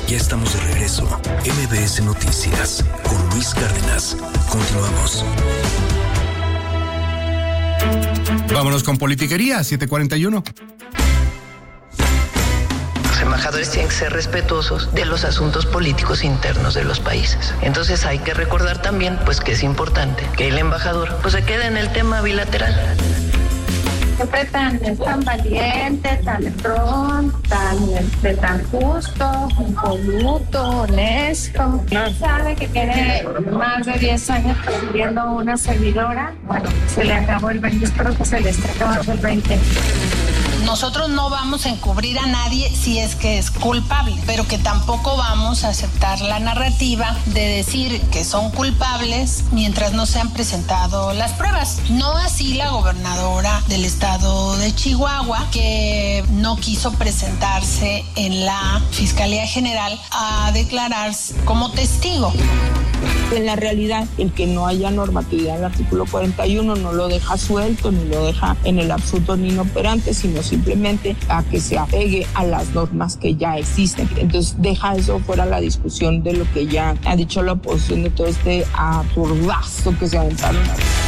Ya estamos de regreso. MBS Noticias con Luis Cárdenas. Continuamos. Vámonos con politiquería, 7:41. Los embajadores tienen que ser respetuosos de los asuntos políticos internos de los países. Entonces hay que recordar también pues que es importante que el embajador pues se quede en el tema bilateral. Siempre tan valiente, tan tan justo, impoluto, honesto. No sabe que tiene más de 10 años presidiendo una servidora. Bueno, se le acabó el 20, espero que se le esté acabando el 20. Nosotros no vamos a encubrir a nadie si es que es culpable, pero que tampoco vamos a aceptar la narrativa de decir que son culpables mientras no se han presentado las pruebas. No así la gobernadora del estado de Chihuahua, que no quiso presentarse en la Fiscalía General a declarar como testigo. En la realidad, el que no haya normatividad en el artículo 41 no lo deja suelto, ni lo deja en el absurdo ni inoperante, sino simplemente a que se apegue a las normas que ya existen. Entonces deja eso fuera la discusión de lo que ya ha dicho la oposición, de todo este aturdazo que se aventaron.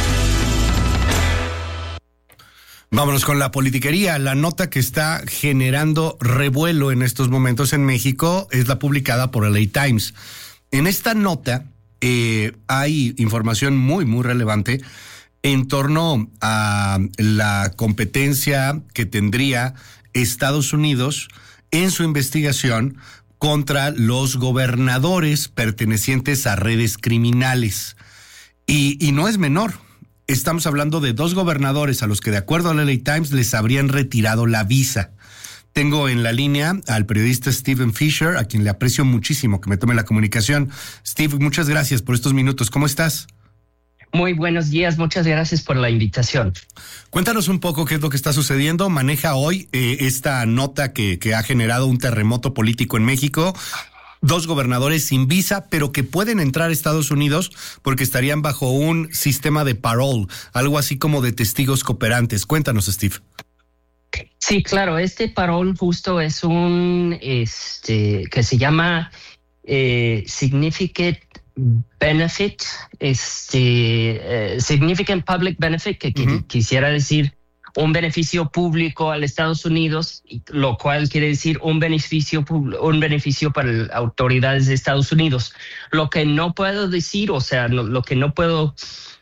Vámonos con la politiquería. La nota que está generando revuelo en estos momentos en México es la publicada por LA Times. En esta nota hay información muy, muy relevante en torno a la competencia que tendría Estados Unidos en su investigación contra los gobernadores pertenecientes a redes criminales. Y no es menor. Estamos hablando de 2 gobernadores a los que, de acuerdo a la LA Times, les habrían retirado la visa. Tengo en la línea al periodista Steven Fisher, a quien le aprecio muchísimo que me tome la comunicación. Steve, muchas gracias por estos minutos. ¿Cómo estás? Muy buenos días, muchas gracias por la invitación. Cuéntanos un poco qué es lo que está sucediendo. Maneja hoy esta nota que ha generado un terremoto político en México. 2 gobernadores sin visa, pero que pueden entrar a Estados Unidos porque estarían bajo un sistema de parole, algo así como de testigos cooperantes. Cuéntanos, Steve. Sí, claro, este parole justo es un que se llama Significant Benefit, Significant Public Benefit, que quisiera decir un beneficio público al Estados Unidos, lo cual quiere decir un beneficio para las autoridades de Estados Unidos. Lo que no puedo decir, lo que no puedo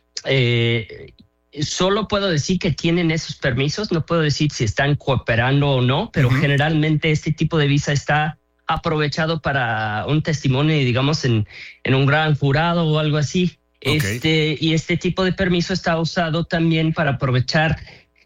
solo puedo decir que tienen esos permisos, no puedo decir si están cooperando o no, pero generalmente este tipo de visa está aprovechado para un testimonio, digamos, en un gran jurado o algo así. Okay. Y este tipo de permiso está usado también para aprovechar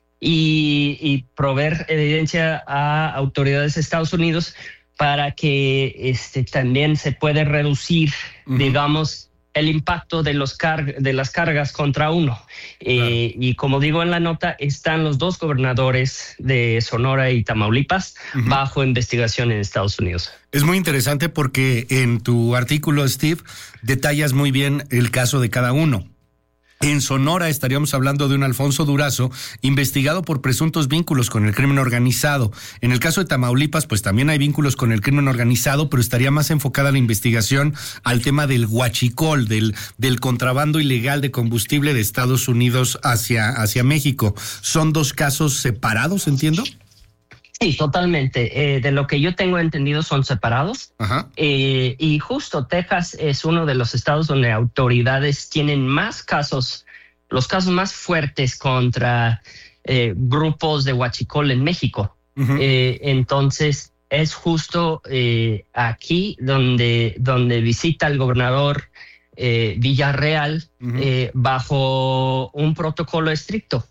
y proveer evidencia a autoridades de Estados Unidos para que también se puede reducir, digamos, el impacto de las cargas contra uno. Claro. Y como digo en la nota, están los 2 gobernadores de Sonora y Tamaulipas bajo investigación en Estados Unidos. Es muy interesante porque en tu artículo, Steve, detallas muy bien el caso de cada uno. En Sonora estaríamos hablando de un Alfonso Durazo investigado por presuntos vínculos con el crimen organizado. En el caso de Tamaulipas, pues también hay vínculos con el crimen organizado, pero estaría más enfocada la investigación al tema del huachicol, del contrabando ilegal de combustible de Estados Unidos hacia México. ¿Son 2 casos separados, entiendo? Sí, totalmente. De lo que yo tengo entendido son separados. Y justo Texas es uno de los estados donde autoridades tienen más casos, los casos más fuertes contra grupos de huachicol en México. Entonces es justo aquí donde visita el gobernador Villarreal bajo un protocolo estricto.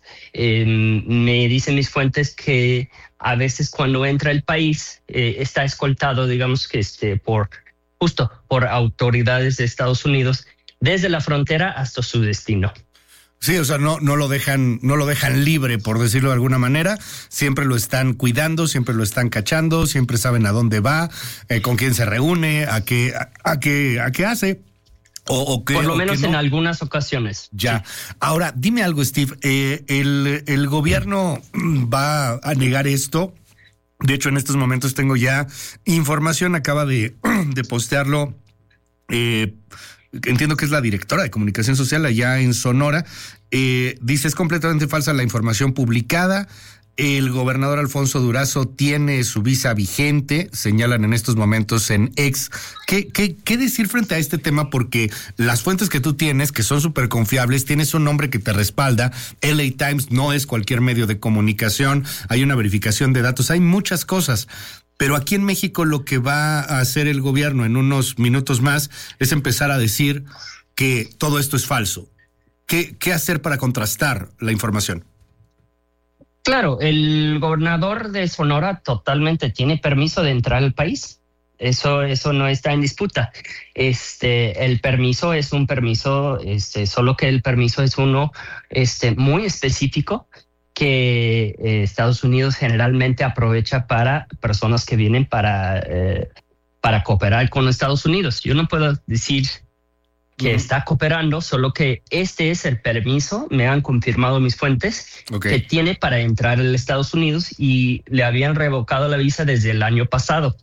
Me dicen mis fuentes que a veces cuando entra el país está escoltado, digamos que por autoridades de Estados Unidos desde la frontera hasta su destino. Sí, o sea, no lo dejan libre, por decirlo de alguna manera. Siempre lo están cuidando, siempre lo están cachando, siempre saben a dónde va, con quién se reúne, a qué hace. Por lo menos en algunas ocasiones. Ya. Sí. Ahora, dime algo, Steve. ¿El gobierno va a negar esto? De hecho, en estos momentos tengo ya información, acaba de postearlo, entiendo que es la directora de comunicación social allá en Sonora. Dice, es completamente falsa la información publicada. El gobernador Alfonso Durazo tiene su visa vigente, señalan en estos momentos en X. ¿Qué decir frente a este tema? Porque las fuentes que tú tienes, que son súper confiables, tienes un nombre que te respalda. LA Times no es cualquier medio de comunicación, hay una verificación de datos, hay muchas cosas. Pero aquí en México lo que va a hacer el gobierno en unos minutos más es empezar a decir que todo esto es falso. ¿Qué hacer para contrastar la información? Claro, el gobernador de Sonora totalmente tiene permiso de entrar al país. Eso no está en disputa. El permiso es un permiso, solo que el permiso es uno muy específico que Estados Unidos generalmente aprovecha para personas que vienen para cooperar con Estados Unidos. Yo no puedo decir que está cooperando, solo que este es el permiso, me han confirmado mis fuentes, que tiene para entrar a los Estados Unidos, y le habían revocado la visa desde el año pasado.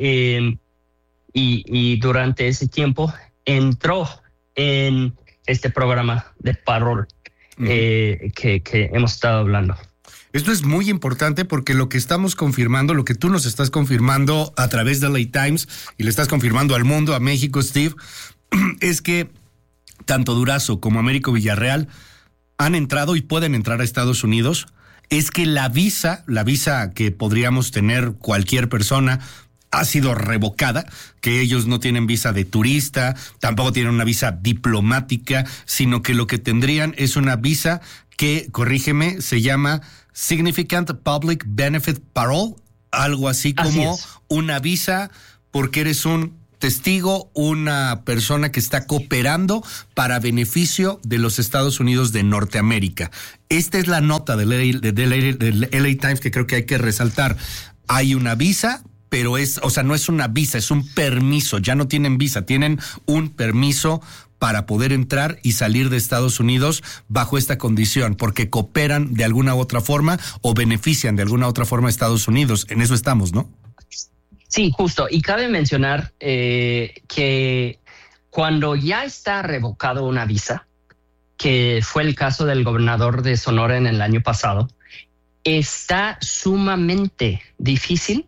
Y durante ese tiempo entró en este programa de parol que hemos estado hablando. Esto es muy importante porque lo que estamos confirmando, lo que tú nos estás confirmando a través de LA Times y le estás confirmando al mundo, a México, Steve, es que tanto Durazo como Américo Villarreal han entrado y pueden entrar a Estados Unidos. Es que la visa que podríamos tener cualquier persona ha sido revocada, que ellos no tienen visa de turista, tampoco tienen una visa diplomática, sino que lo que tendrían es una visa que, corrígeme, se llama Significant Public Benefit Parole, algo así como una visa porque eres un testigo, una persona que está cooperando para beneficio de los Estados Unidos de Norteamérica. Esta es la nota del LA Times que creo que hay que resaltar. Hay una visa, pero no es una visa, es un permiso. Ya no tienen visa, tienen un permiso para poder entrar y salir de Estados Unidos bajo esta condición, porque cooperan de alguna u otra forma o benefician de alguna u otra forma a Estados Unidos. En eso estamos, ¿no? Sí, justo. Y cabe mencionar que cuando ya está revocado una visa, que fue el caso del gobernador de Sonora en el año pasado, está sumamente difícil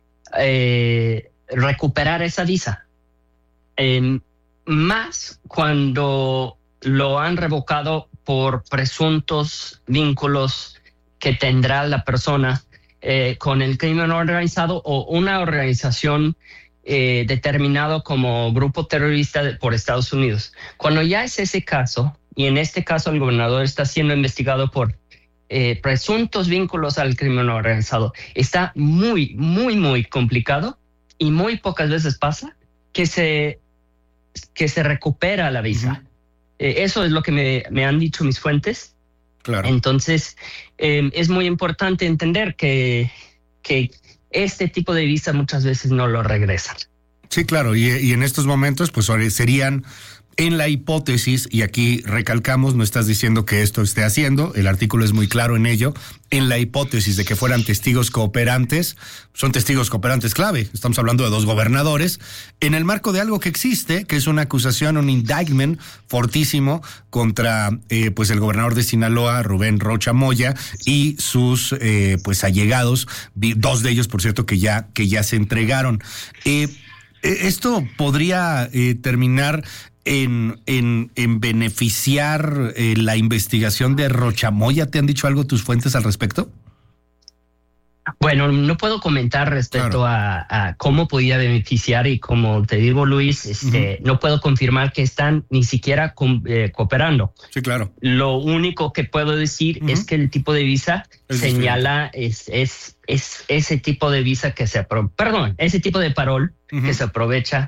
recuperar esa visa. Más cuando lo han revocado por presuntos vínculos que tendrá la persona con el crimen organizado o una organización determinado como grupo terrorista por Estados Unidos. Cuando ya es ese caso, y en este caso el gobernador está siendo investigado por presuntos vínculos al crimen organizado, está muy, muy, muy complicado y muy pocas veces pasa que se recupera la visa. Eso es lo que me han dicho mis fuentes. Claro. Entonces, es muy importante entender que este tipo de visa muchas veces no lo regresan. Sí, claro, y en estos momentos pues serían en la hipótesis, y aquí recalcamos, no estás diciendo que esto esté haciendo, el artículo es muy claro en ello, en la hipótesis de que fueran testigos cooperantes, son testigos cooperantes clave, estamos hablando de 2 gobernadores, en el marco de algo que existe, que es una acusación, un indictment fortísimo contra pues el gobernador de Sinaloa, Rubén Rocha Moya, y sus pues allegados, 2 de ellos, por cierto, que ya se entregaron. Esto podría terminar en beneficiar la investigación de Rocha Moya. ¿Te han dicho algo tus fuentes al respecto? Bueno, no puedo comentar respecto a cómo podía beneficiar, y como te digo, Luis, no puedo confirmar que están ni siquiera cooperando. Sí, claro. Lo único que puedo decir es que el tipo de visa señala es ese tipo de visa que ese tipo de parol que se aprovecha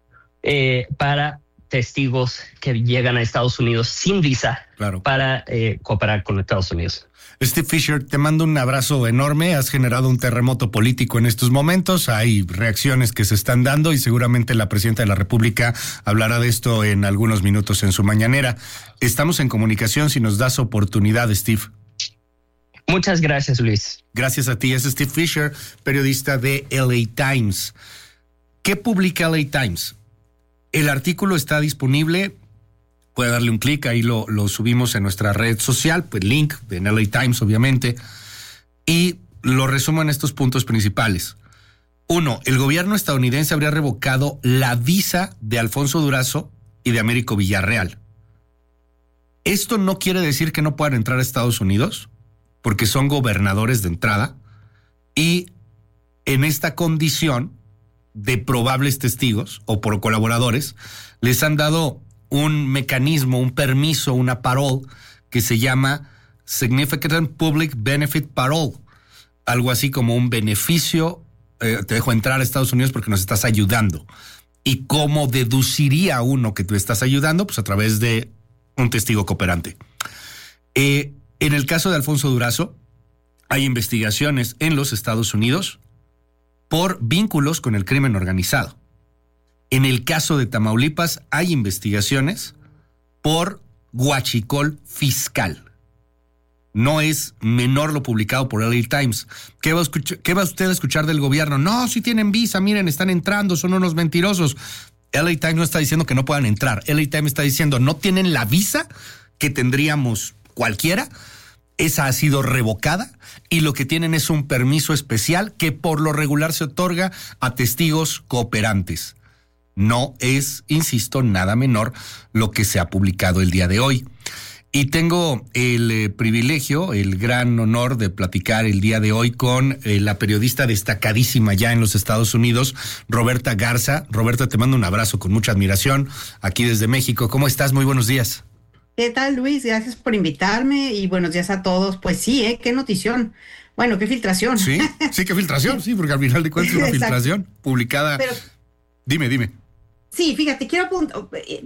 para testigos que llegan a Estados Unidos sin visa para cooperar con Estados Unidos. Steve Fisher, te mando un abrazo enorme. Has generado un terremoto político en estos momentos. Hay reacciones que se están dando y seguramente la presidenta de la República hablará de esto en algunos minutos en su mañanera. Estamos en comunicación si nos das oportunidad, Steve. Muchas gracias, Luis. Gracias a ti. Es Steve Fisher, periodista de LA Times. ¿Qué publica LA Times? El artículo está disponible. Puede darle un clic, ahí lo subimos en nuestra red social, pues link en LA Times, obviamente. Y lo resumo en estos puntos principales. 1. El gobierno estadounidense habría revocado la visa de Alfonso Durazo y de Américo Villarreal. Esto no quiere decir que no puedan entrar a Estados Unidos, porque son gobernadores de entrada, y en esta condición de probables testigos o por colaboradores, les han dado un mecanismo, un permiso, una parole que se llama Significant Public Benefit Parole, algo así como un beneficio, te dejo entrar a Estados Unidos porque nos estás ayudando. ¿Y cómo deduciría uno que tú estás ayudando? Pues a través de un testigo cooperante. En el caso de Alfonso Durazo, hay investigaciones en los Estados Unidos por vínculos con el crimen organizado. En el caso de Tamaulipas, hay investigaciones por huachicol fiscal. No es menor lo publicado por LA Times. ¿Qué va usted a escuchar del gobierno? No, si tienen visa, miren, están entrando, son unos mentirosos. LA Times no está diciendo que no puedan entrar. LA Times está diciendo, no tienen la visa que tendríamos cualquiera. Esa ha sido revocada y lo que tienen es un permiso especial que por lo regular se otorga a testigos cooperantes. No es, insisto, nada menor lo que se ha publicado el día de hoy. Y tengo el privilegio, el gran honor de platicar el día de hoy con la periodista destacadísima ya en los Estados Unidos, Roberta Garza. Roberta, te mando un abrazo con mucha admiración aquí desde México. ¿Cómo estás? Muy buenos días. ¿Qué tal, Luis? Gracias por invitarme y buenos días a todos. Pues sí, qué notición. Bueno, qué filtración. Sí, qué filtración, sí, porque al final de cuentas es una filtración publicada. Pero, dime. Sí, fíjate, quiero apuntar,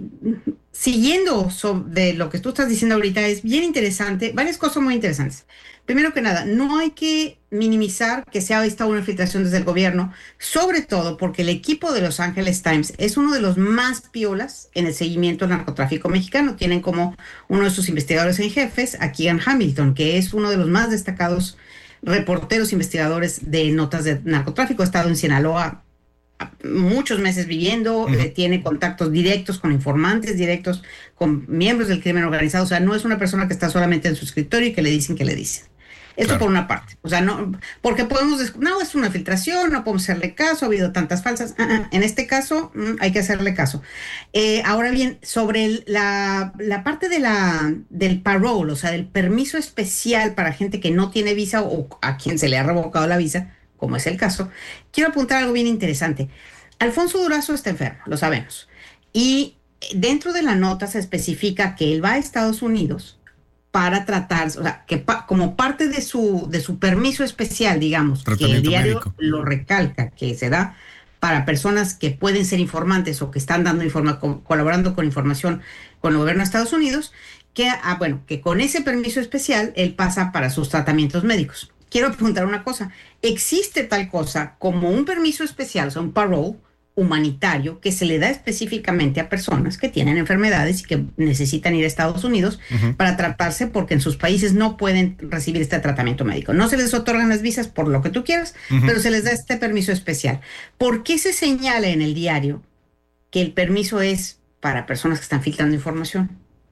siguiendo de lo que tú estás diciendo ahorita, es bien interesante, varias cosas muy interesantes. Primero que nada, no hay que minimizar que sea esta una filtración desde el gobierno, sobre todo porque el equipo de Los Angeles Times es uno de los más piolas en el seguimiento al narcotráfico mexicano. Tienen como uno de sus investigadores en jefes a Keegan Hamilton, que es uno de los más destacados reporteros investigadores de notas de narcotráfico. Ha estado en Sinaloa muchos meses viviendo, tiene contactos directos con informantes, directos con miembros del crimen organizado. O sea, no es una persona que está solamente en su escritorio y que le dicen que le dicen. Eso claro. Por una parte. O sea, no, porque no, es una filtración, no podemos hacerle caso, ha habido tantas falsas. En este caso, hay que hacerle caso. Ahora bien, sobre la parte del parole, o sea, del permiso especial para gente que no tiene visa o a quien se le ha revocado la visa, como es el caso, quiero apuntar algo bien interesante. Alfonso Durazo está enfermo, lo sabemos. Y dentro de la nota se especifica que él va a Estados Unidos para tratar, o sea, que como parte de su permiso especial, digamos, que el diario médico lo recalca, que se da para personas que pueden ser informantes o que están dando colaborando con información con el gobierno de Estados Unidos, que con ese permiso especial él pasa para sus tratamientos médicos. Quiero preguntar una cosa, ¿existe tal cosa como un permiso especial, o sea, un parole humanitario que se le da específicamente a personas que tienen enfermedades y que necesitan ir a Estados Unidos para tratarse porque en sus países no pueden recibir este tratamiento médico? No se les otorgan las visas por lo que tú quieras, pero se les da este permiso especial. ¿Por qué se señala en el diario que el permiso es para personas que están filtrando información?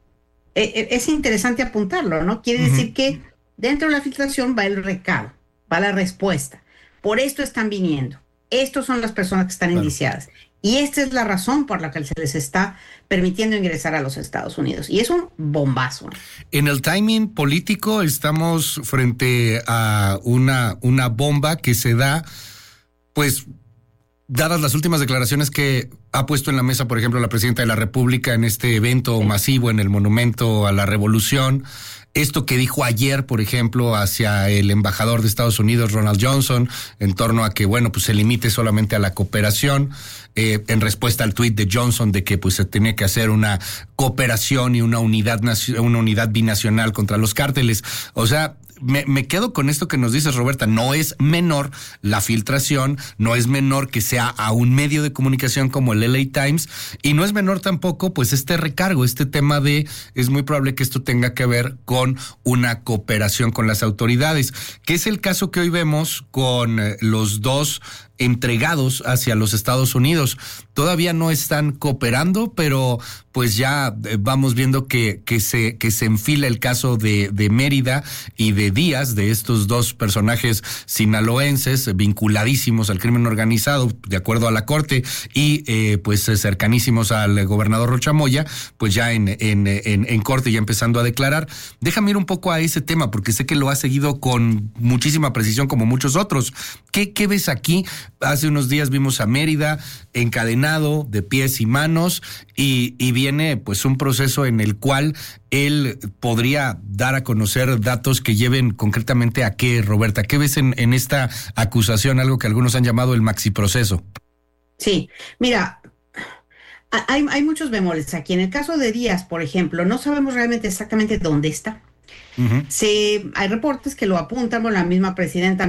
Es interesante apuntarlo, ¿no? Quiere decir que dentro de la filtración va el recado, va la respuesta. Por esto están viniendo. Estos son las personas que están indiciadas. Y esta es la razón por la que se les está permitiendo ingresar a los Estados Unidos. Y es un bombazo. En el timing político estamos frente a una bomba que se da, pues, dadas las últimas declaraciones que ha puesto en la mesa, por ejemplo, la presidenta de la República en este evento masivo en el Monumento a la Revolución. Esto que dijo ayer, por ejemplo, hacia el embajador de Estados Unidos, Ronald Johnson, en torno a que, pues se limite solamente a la cooperación, en respuesta al tuit de Johnson de que pues se tenía que hacer una cooperación y una unidad binacional contra los cárteles. O sea, me quedo con esto que nos dices, Roberta. No es menor la filtración, no es menor que sea a un medio de comunicación como el LA Times, y no es menor tampoco pues este recargo, este tema de es muy probable que esto tenga que ver con una cooperación con las autoridades, que es el caso que hoy vemos con los dos entregados hacia los Estados Unidos. Todavía no están cooperando, pero pues ya vamos viendo que se enfila el caso de Mérida y de Díaz, de estos dos personajes sinaloenses vinculadísimos al crimen organizado, de acuerdo a la Corte, y pues cercanísimos al gobernador Rocha Moya, pues ya en Corte ya empezando a declarar. Déjame ir un poco a ese tema, porque sé que lo has seguido con muchísima precisión como muchos otros. ¿Qué ves aquí? Hace unos días vimos a Mérida encadenado de pies y manos y viene pues un proceso en el cual él podría dar a conocer datos que lleven concretamente a qué, Roberta. ¿Qué ves en esta acusación, algo que algunos han llamado el maxiproceso? Sí, mira, hay muchos bemoles aquí. En el caso de Díaz, por ejemplo, no sabemos realmente exactamente dónde está. Uh-huh. Hay reportes que lo apuntan, bueno, la misma presidenta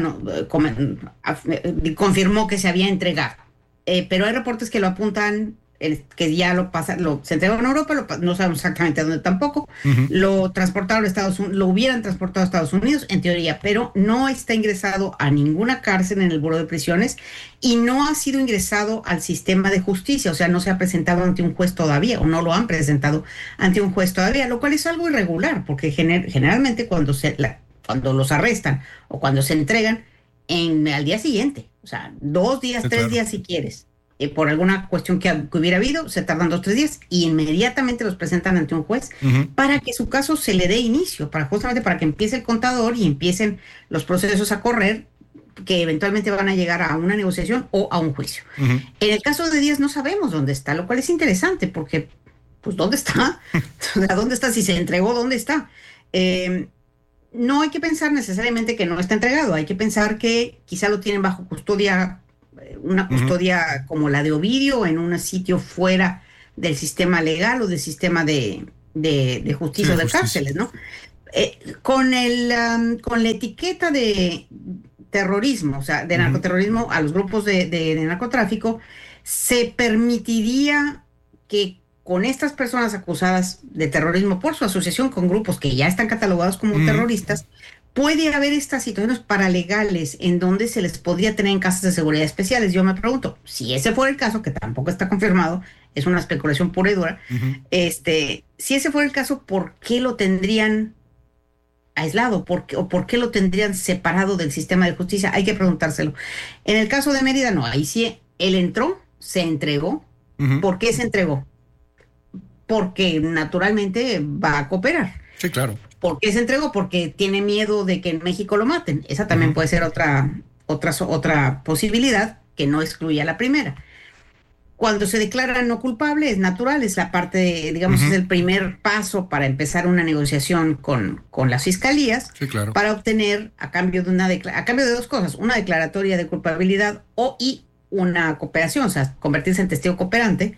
confirmó que se había entregado, pero hay reportes que lo apuntan, que ya se entregó en Europa, no sabemos exactamente dónde tampoco. Uh-huh. Lo transportaron a Estados Unidos, lo hubieran transportado a Estados Unidos en teoría, pero no está ingresado a ninguna cárcel en el Buró de Prisiones y no ha sido ingresado al sistema de justicia, o sea, no se ha presentado ante un juez todavía, o no lo han presentado ante un juez todavía, lo cual es algo irregular, porque generalmente cuando los arrestan o cuando se entregan al día siguiente, o sea, 2 días, 3 días si quieres, por alguna cuestión que hubiera habido, se tardan 2 o 3 días y inmediatamente los presentan ante un juez para que su caso se le dé inicio, justamente para que empiece el contador y empiecen los procesos a correr, que eventualmente van a llegar a una negociación o a un juicio. Uh-huh. En el caso de Díaz no sabemos dónde está, lo cual es interesante porque, pues, ¿dónde está? ¿Dónde está? Si se entregó, ¿dónde está? No hay que pensar necesariamente que no está entregado, hay que pensar que quizá lo tienen bajo custodia, una custodia como la de Ovidio, en un sitio fuera del sistema legal o del sistema de justicia o de cárceles, ¿no? Con la etiqueta de terrorismo, o sea, de narcoterrorismo a los grupos de narcotráfico, se permitiría que con estas personas acusadas de terrorismo por su asociación con grupos que ya están catalogados como terroristas, puede haber estas situaciones paralegales en donde se les podría tener en casas de seguridad especiales. Yo me pregunto, si ese fuera el caso, que tampoco está confirmado, es una especulación pura y dura, si ese fuera el caso, ¿por qué lo tendrían aislado? ¿Por qué lo tendrían separado del sistema de justicia? Hay que preguntárselo. En el caso de Mérida, no. Ahí sí, él entró, se entregó. ¿Por qué se entregó? Porque naturalmente va a cooperar. Sí, claro. ¿Por qué se entregó? Porque tiene miedo de que en México lo maten. Esa también puede ser otra posibilidad que no excluya la primera. Cuando se declara no culpable, es natural, es la parte, digamos, es el primer paso para empezar una negociación con las fiscalías, sí, claro, para obtener, a cambio de 2 cosas, una declaratoria de culpabilidad y una cooperación, o sea, convertirse en testigo cooperante.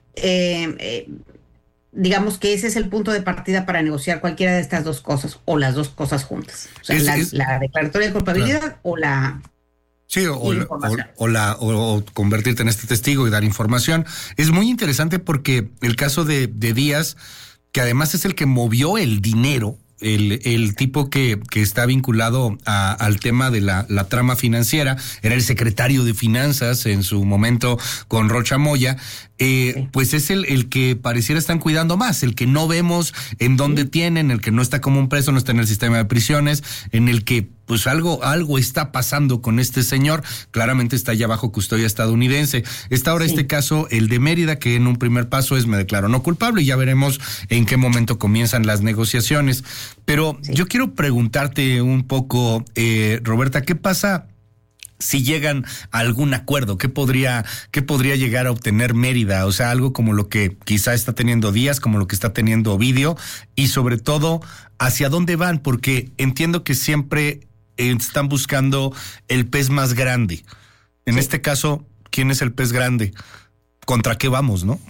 Digamos que ese es el punto de partida para negociar cualquiera de estas 2 cosas, o las 2 cosas juntas. O sea, la declaratoria de culpabilidad, claro, o la... Sí, o convertirte en este testigo y dar información. Es muy interesante porque el caso de Díaz, que además es el que movió el dinero, el tipo que está vinculado al tema de la trama financiera, era el secretario de Finanzas en su momento con Rocha Moya, pues es el que pareciera están cuidando más, el que no vemos en dónde tienen, el que no está como un preso, no está en el sistema de prisiones, en el que pues algo está pasando con este señor, claramente está ya bajo custodia estadounidense. Está ahora este caso, el de Mérida, que en un primer paso es me declaro no culpable y ya veremos en qué momento comienzan las negociaciones. Pero yo quiero preguntarte un poco, Roberta, ¿qué pasa si llegan a algún acuerdo? ¿Qué podría llegar a obtener Mérida? O sea, algo como lo que quizá está teniendo Díaz, como lo que está teniendo Ovidio, y sobre todo, ¿hacia dónde van? Porque entiendo que siempre están buscando el pez más grande. En este caso, ¿quién es el pez grande? ¿Contra qué vamos, no?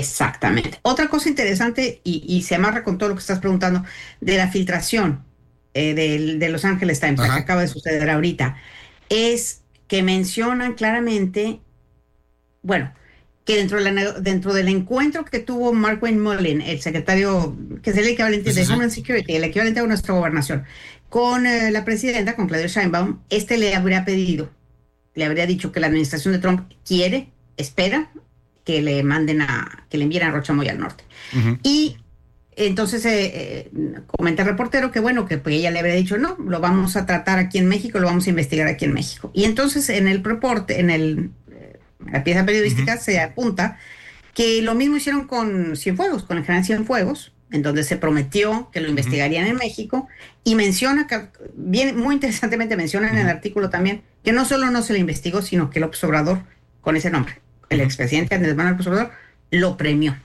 Exactamente. Otra cosa interesante, y se amarra con todo lo que estás preguntando, de la filtración. de Los Angeles Times, la que acaba de suceder ahorita, es que mencionan claramente, bueno, que dentro del encuentro que tuvo Mark Wayne Mullin, el secretario, que es el equivalente de Homeland Security, el equivalente a nuestra gobernación, con la presidenta, con Claudia Sheinbaum, le habría dicho que la administración de Trump espera que le envíen a Rocha Moya al norte. Y entonces comenta el reportero que bueno, que pues ella le habría dicho, no, lo vamos a tratar aquí en México, lo vamos a investigar aquí en México. Y entonces en el reporte, la pieza periodística se apunta que lo mismo hicieron con Cienfuegos, con el general Cienfuegos, en donde se prometió que lo investigarían en México, y menciona, muy interesantemente menciona en el artículo también, que no solo no se le investigó, sino que López Obrador, con ese nombre, el expresidente Andrés Manuel López Obrador, lo premió.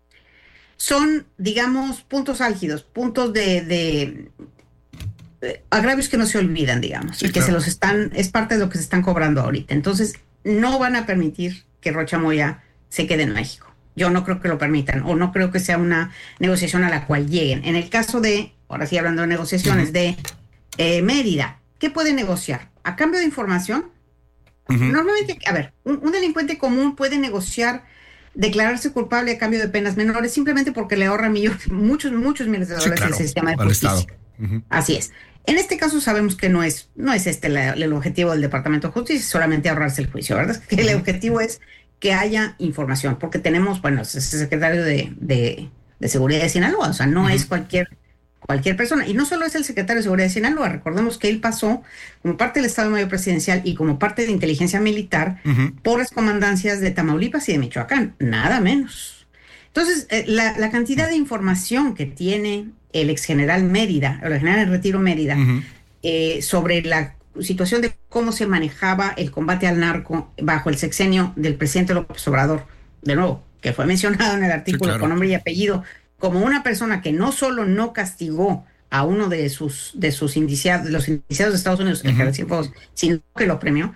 Son, digamos, puntos álgidos, puntos de agravios que no se olvidan, digamos, y que es parte de lo que se están cobrando ahorita. Entonces, no van a permitir que Rocha Moya se quede en México. Yo no creo que lo permitan, o no creo que sea una negociación a la cual lleguen. En el caso de, ahora sí hablando de negociaciones, de Mérida, ¿qué puede negociar? ¿A cambio de información? Normalmente, a ver, un delincuente común puede negociar declararse culpable a cambio de penas menores simplemente porque le ahorra muchos miles de dólares al sistema de justicia. Así es. En este caso sabemos que no es este el objetivo del Departamento de Justicia, solamente ahorrarse el juicio, ¿verdad? Que el objetivo es que haya información, porque tenemos, bueno, es el secretario de Seguridad de Sinaloa, o sea, no es cualquier persona. Y no solo es el secretario de Seguridad de Sinaloa, recordemos que él pasó como parte del Estado Mayor Presidencial y como parte de inteligencia militar por las comandancias de Tamaulipas y de Michoacán, nada menos. Entonces, la cantidad de información que tiene el ex general Mérida, o el general en retiro Mérida, sobre la situación de cómo se manejaba el combate al narco bajo el sexenio del presidente López Obrador, de nuevo, que fue mencionado en el artículo con nombre y apellido, como una persona que no solo no castigó a uno de sus indiciados, los indiciados de Estados Unidos, el general Cienfuegos, sino que lo premió.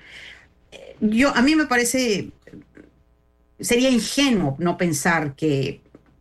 A mí me parece, sería ingenuo no pensar que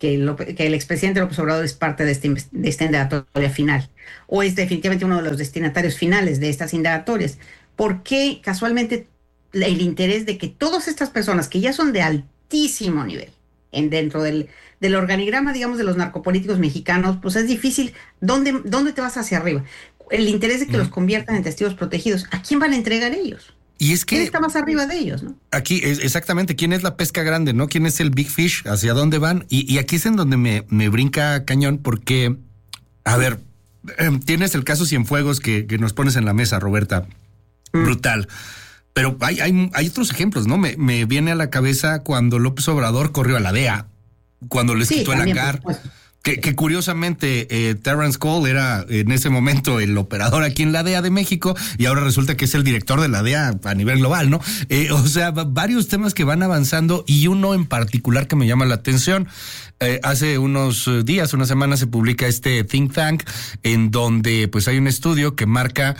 el expresidente López Obrador es parte de esta indagatoria final, o es definitivamente uno de los destinatarios finales de estas indagatorias, porque casualmente el interés de que todas estas personas que ya son de altísimo nivel dentro del organigrama, digamos, de los narcopolíticos mexicanos, pues es difícil. ¿Dónde te vas hacia arriba? El interés de que los conviertan en testigos protegidos. ¿A quién van a entregar ellos? Y es que ¿quién está más arriba de ellos, no? Aquí exactamente, ¿quién es la pesca grande, no? ¿Quién es el big fish? ¿Hacia dónde van? Y aquí es en donde me brinca cañón, porque, a ver, tienes el caso Cienfuegos que nos pones en la mesa, Roberta. Brutal. Pero hay otros ejemplos, ¿no? Me viene a la cabeza cuando López Obrador corrió a la DEA, cuando les quitó el hangar. Que curiosamente Terrence Cole era en ese momento el operador aquí en la DEA de México y ahora resulta que es el director de la DEA a nivel global, ¿no? O sea, varios temas que van avanzando y uno en particular que me llama la atención. Hace unas semanas se publica este think tank en donde pues hay un estudio que marca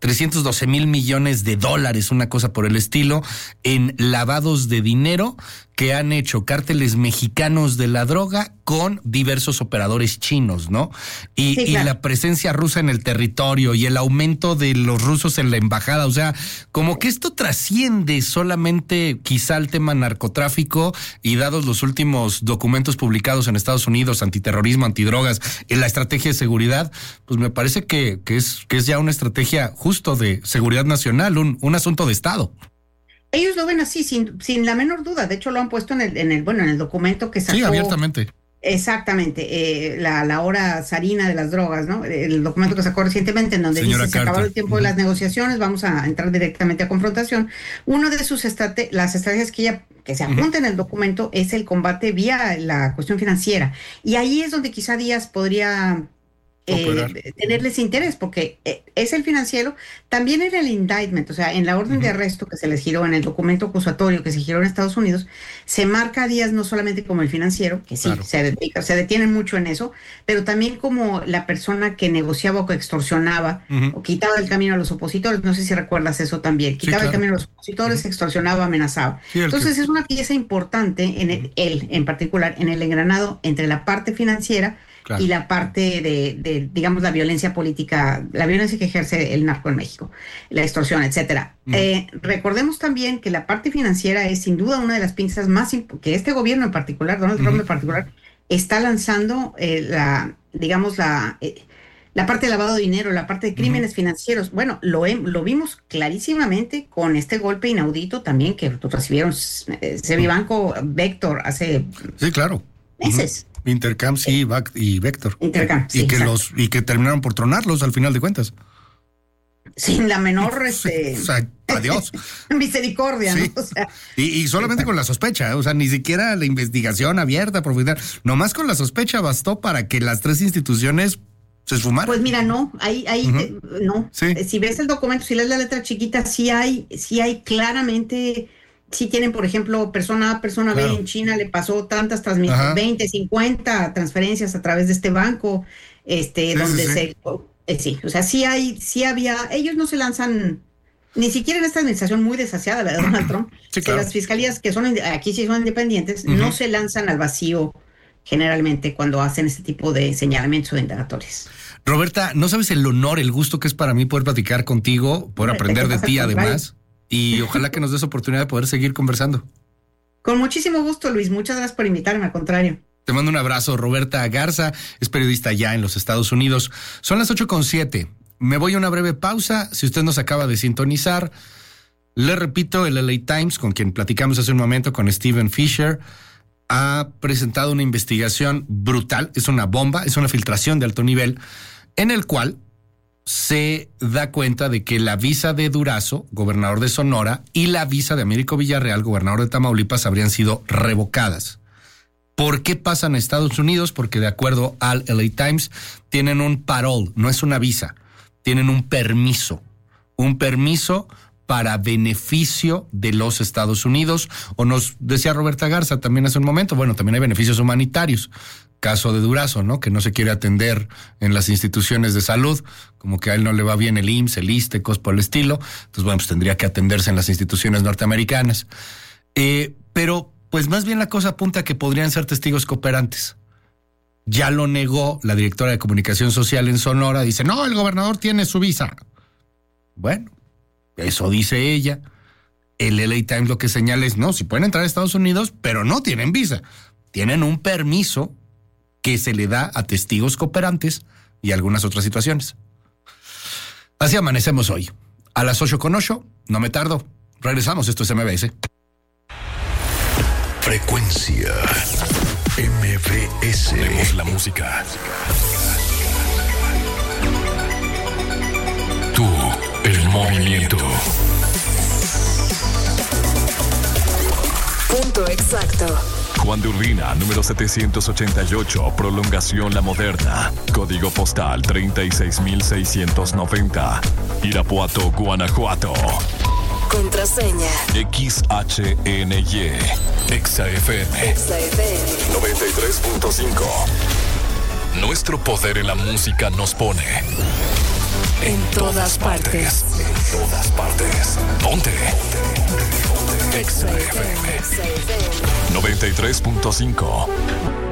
312 mil millones de dólares, una cosa por el estilo, en lavados de dinero que han hecho cárteles mexicanos de la droga con diversos operadores chinos, ¿no? Y la presencia rusa en el territorio y el aumento de los rusos en la embajada, o sea, como que esto trasciende solamente quizá el tema narcotráfico y dados los últimos documentos publicados en Estados Unidos, antiterrorismo, antidrogas, en la estrategia de seguridad, pues me parece que es ya una estrategia justo de seguridad nacional, un asunto de Estado. Ellos lo ven así, sin la menor duda. De hecho, lo han puesto en el documento que sacó. Sí, abiertamente. Exactamente. La hora zarina de las drogas, ¿no? El documento que sacó recientemente, en donde Señora dice: se acabó el tiempo de las negociaciones, vamos a entrar directamente a confrontación. Uno de las estrategias que se apunta en el documento es el combate vía la cuestión financiera. Y ahí es donde quizá Díaz podría tenerles interés, porque es el financiero, también en el indictment, o sea, en la orden de arresto que se les giró, en el documento acusatorio que se giró en Estados Unidos, se marca a Díaz no solamente como el financiero, que sí, se detienen mucho en eso, pero también como la persona que negociaba o que extorsionaba o quitaba el camino a los opositores. No sé si recuerdas eso también, quitaba el camino a los opositores, extorsionaba, amenazaba. Entonces es una pieza importante, él en particular, en el engranado entre la parte financiera y la parte de, digamos, la violencia política, la violencia que ejerce el narco en México, la extorsión, etcétera. Recordemos también que la parte financiera es sin duda una de las pinzas más que este gobierno en particular, Donald Trump en particular, está lanzando la parte de lavado de dinero, la parte de crímenes financieros. Bueno, lo vimos clarísimamente con este golpe inaudito también que recibieron Servibanco, Vector hace meses. Intercams y Vector. Intercam, sí, y que terminaron por tronarlos al final de cuentas. Sin la menor o sea, adiós. misericordia, sí. ¿no? O sea, y solamente con la sospecha, o sea, ni siquiera la investigación abierta, profundidad, nomás con la sospecha bastó para que las tres instituciones se esfumaran. Pues mira, no, no. Sí. Si ves el documento, si lees la letra chiquita, sí hay claramente, sí tienen, por ejemplo, persona A, persona B en China le pasó tantas transmisiones, 20, 50 transferencias a través de este banco, sí, o sea, sí había, ellos no se lanzan, ni siquiera en esta administración muy desasiada, la de Donald Trump, que las fiscalías que son, aquí sí son independientes, no se lanzan al vacío generalmente cuando hacen este tipo de señalamientos o de indagatorias. Roberta, no sabes el honor, el gusto que es para mí poder platicar contigo, poder aprender de ti además, y ojalá que nos des oportunidad de poder seguir conversando. Con muchísimo gusto, Luis, muchas gracias por invitarme, al contrario. Te mando un abrazo. Roberta Garza es periodista ya en los Estados Unidos. Son las 8:07. Me voy a una breve pausa. Si usted nos acaba de sintonizar, le repito, el LA Times, con quien platicamos hace un momento, con Steven Fisher, ha presentado una investigación brutal. Es una bomba, es una filtración de alto nivel, en el cual se da cuenta de que la visa de Durazo, gobernador de Sonora, y la visa de Américo Villarreal, gobernador de Tamaulipas, habrían sido revocadas. ¿Por qué pasan a Estados Unidos? Porque de acuerdo al LA Times, tienen un parole, no es una visa, tienen un permiso para beneficio de los Estados Unidos, o nos decía Roberta Garza también hace un momento, bueno, también hay beneficios humanitarios, caso de Durazo, ¿no? Que no se quiere atender en las instituciones de salud, como que a él no le va bien el IMSS, el ISSSTE, cosas por el estilo, entonces bueno, pues tendría que atenderse en las instituciones norteamericanas. Pero pues más bien la cosa apunta a que podrían ser testigos cooperantes. Ya lo negó la directora de comunicación social en Sonora, dice, no, el gobernador tiene su visa. Bueno, eso dice ella. El LA Times lo que señala es, no, sí pueden entrar a Estados Unidos, pero no tienen visa. Tienen un permiso que se le da a testigos cooperantes y algunas otras situaciones. Así amanecemos hoy. A las 8:08, no me tardo. Regresamos, esto es MBS. Frecuencia MBS. Ponemos la música. Tú, el movimiento. Punto exacto. Juan de Urbina, número 788, Prolongación La Moderna. Código postal 36690. Irapuato, Guanajuato. Contraseña XHNY. XFM 93.5. Nuestro poder en la música nos pone en todas partes. En todas partes. Ponte. XFM 93.5.